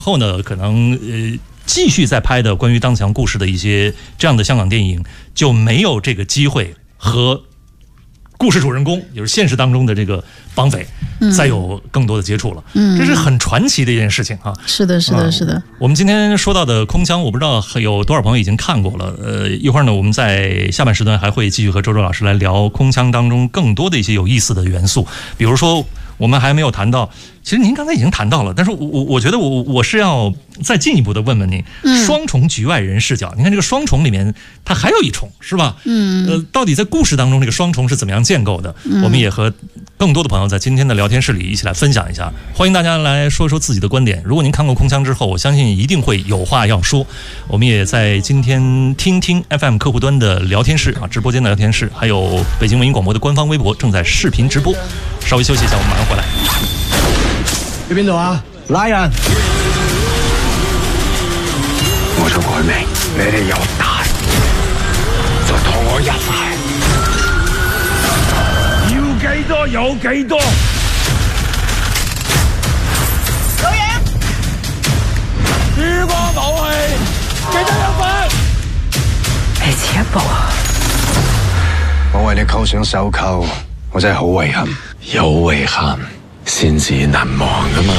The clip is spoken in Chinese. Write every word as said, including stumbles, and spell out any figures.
后呢，可能呃继续再拍的关于当强故事的一些这样的香港电影，就没有这个机会和故事主人公，也就是现实当中的这个绑匪，嗯、再有更多的接触了。嗯，这是很传奇的一件事情啊。 是的，是的，呃、是的。 我们今天说到的《空腔》，我不知道有多少朋友已经看过了。呃，一会儿呢，我们在下半时段还会继续和周周老师来聊《空腔》当中更多的一些有意思的元素，比如说我们还没有谈到。其实您刚才已经谈到了，但是我我我觉得我我是要再进一步的问问您，嗯、双重局外人视角，你看这个双重里面它还有一重是吧？嗯，呃，到底在故事当中这个双重是怎么样建构的？嗯、我们也和更多的朋友在今天的聊天室里一起来分享一下，欢迎大家来说说自己的观点。如果您看过《空腔》之后，我相信一定会有话要说。我们也在今天听听 F M 客户端的聊天室啊，直播间的聊天室，还有北京文艺广播的官方微博正在视频直播。稍微休息一下，我们马上回来。 去邊度啊？拉人！ 我想改名，你哋有大就同我一齊，要幾多有幾多。 老爺， 珠光武器，記得有份。 你遲一步啊！ 我為你扣上手銬，我真係好遺憾，有遺憾先至難忘噶嘛。